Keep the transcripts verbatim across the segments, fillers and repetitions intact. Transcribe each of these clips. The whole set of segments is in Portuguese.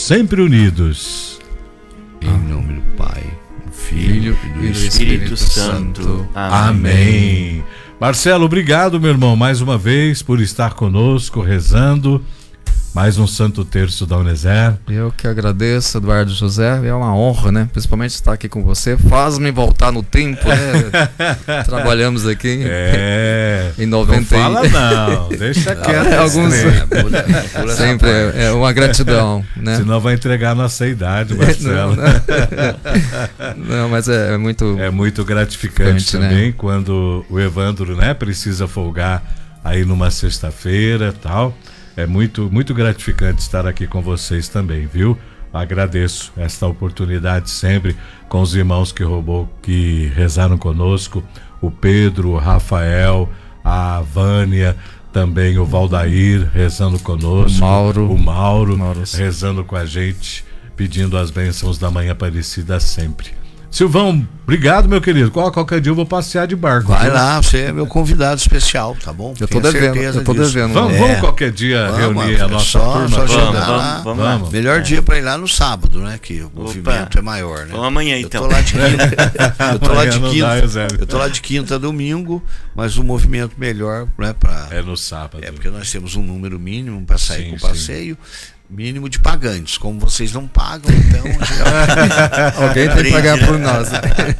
sempre unidos. Em nome do Pai, do Filho e do Espírito, Espírito Santo. Santo. Amém. Amém. Marcelo, obrigado, meu irmão, mais uma vez por estar conosco, rezando. Mais um Santo Terço da Uneser. Eu que agradeço, Eduardo José. É uma honra, né? Principalmente estar aqui com você. Faz-me voltar no tempo, né? Trabalhamos aqui é, em noventa. Não fala não, deixa quieto. É, alguns é, sempre é, é uma gratidão, né? Senão vai entregar a nossa idade, Marcelo. Não, não. Não, mas é, é muito é muito gratificante também, né? Quando o Evandro, né, precisa folgar aí numa sexta-feira e tal. É muito, muito gratificante estar aqui com vocês também, viu? Agradeço esta oportunidade sempre com os irmãos que roubou, que rezaram conosco, o Pedro, o Rafael, a Vânia, também o Valdair rezando conosco, o Mauro, o Mauro, Mauro rezando com a gente, pedindo as bênçãos da Manhã Aparecida sempre. Silvão, obrigado, meu querido. Qual, qualquer dia eu vou passear de barco. Vai viu? Lá, você é meu convidado especial, tá bom? Eu tô devendo, eu tô devendo. Vamos, é. vamos qualquer dia vamos, reunir a nossa só, turma. Só vamos, lá. vamos, vamos, vamos. Melhor é. dia pra ir lá no sábado, né? Que o Opa. movimento é maior, né? Vamos amanhã, então. Eu tô lá de quinta, eu tô lá de quinta, dá, eu tô lá de quinta a domingo, mas o movimento melhor, né? Pra, é no sábado. É porque nós temos um número mínimo para sair sim, com o passeio. Sim. Mínimo de pagantes, como vocês não pagam, então alguém tem que pagar por nós.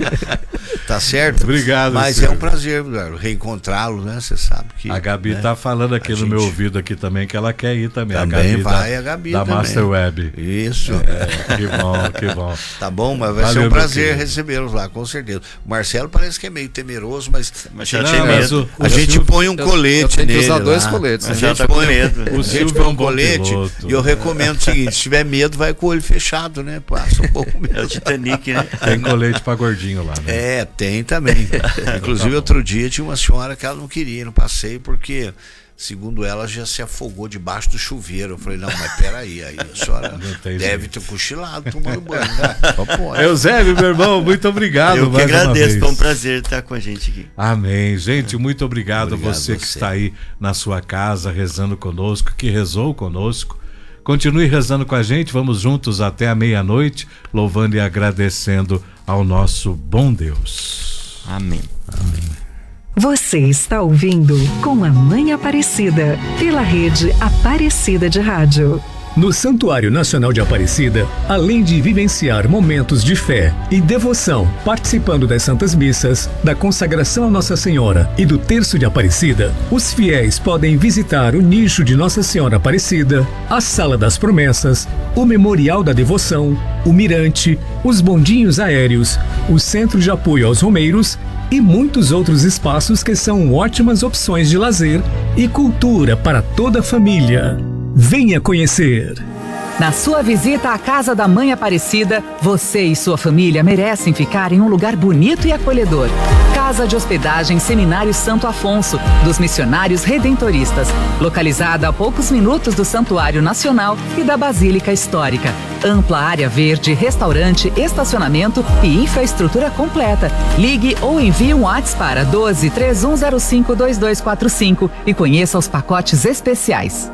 Tá certo? Obrigado. Mas senhor. É um prazer, Eduardo, reencontrá-lo, né? Você sabe que a Gabi né? tá falando aqui a no gente... meu ouvido aqui também que ela quer ir também. Também a Gabi vai da, a Gabi da também. Master Web. Isso. É, que bom, que bom. Tá bom, mas vai Valeu, ser um prazer recebê-los lá, com certeza. O Marcelo parece que é meio temeroso, mas, mas já não, tem mas medo. a gente Silvio... põe um colete eu, eu tenho nele. Que usar dois lá. coletes. A Né? gente tá põe medo. O Silvio põe um colete e eu recomendo o seguinte: se tiver medo, vai com o olho fechado, né? Passa um pouco medo. É o Titanic, né? Tem colete pra gordinho lá, né? É, tem também. Inclusive, tá outro dia tinha uma senhora que ela não queria ir no passeio porque, segundo ela, já se afogou debaixo do chuveiro. Eu falei, não, mas peraí, aí a senhora deve jeito. ter cochilado tomando banho. Né? Só pode. Eusébio, meu irmão, muito obrigado. Eu que mais agradeço, foi um prazer estar com a gente aqui. Amém. Gente, muito obrigado, obrigado você, você que está aí na sua casa rezando conosco, que rezou conosco. Continue rezando com a gente, vamos juntos até a meia-noite, louvando e agradecendo ao nosso bom Deus. Amém. Amém. Você está ouvindo Com a Mãe Aparecida, pela rede Aparecida de Rádio. No Santuário Nacional de Aparecida, além de vivenciar momentos de fé e devoção, participando das Santas Missas, da consagração a Nossa Senhora e do Terço de Aparecida, os fiéis podem visitar o nicho de Nossa Senhora Aparecida, a Sala das Promessas, o Memorial da Devoção, o Mirante, os bondinhos aéreos, o Centro de Apoio aos Romeiros e muitos outros espaços que são ótimas opções de lazer e cultura para toda a família. Venha conhecer! Na sua visita à Casa da Mãe Aparecida, você e sua família merecem ficar em um lugar bonito e acolhedor. Casa de Hospedagem Seminário Santo Afonso, dos Missionários Redentoristas, localizada a poucos minutos do Santuário Nacional e da Basílica Histórica. Ampla área verde, restaurante, estacionamento e infraestrutura completa. Ligue ou envie um WhatsApp para doze, três um zero cinco, dois dois quatro cinco e conheça os pacotes especiais.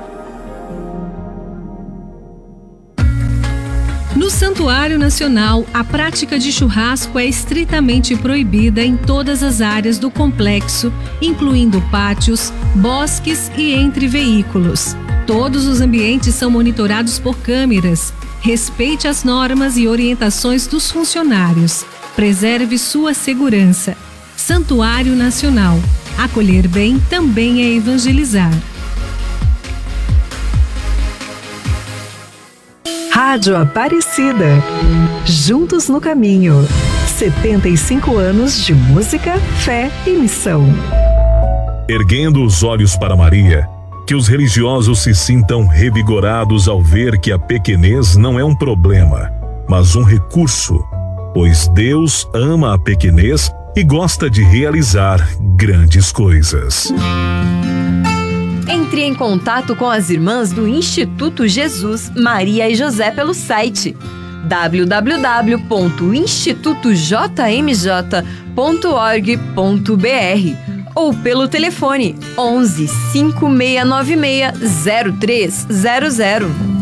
No Santuário Nacional, a prática de churrasco é estritamente proibida em todas as áreas do complexo, incluindo pátios, bosques e entre veículos. Todos os ambientes são monitorados por câmeras. Respeite as normas e orientações dos funcionários. Preserve sua segurança. Santuário Nacional. Acolher bem também é evangelizar. Rádio Aparecida. Juntos no caminho. setenta e cinco anos de música, fé e missão. Erguendo os olhos para Maria, que os religiosos se sintam revigorados ao ver que a pequenez não é um problema, mas um recurso, pois Deus ama a pequenez e gosta de realizar grandes coisas. Entre em contato com as irmãs do Instituto Jesus, Maria e José pelo site w w w ponto instituto j m j ponto org ponto b r ou pelo telefone onze, cinco seis nove seis, zero três zero zero.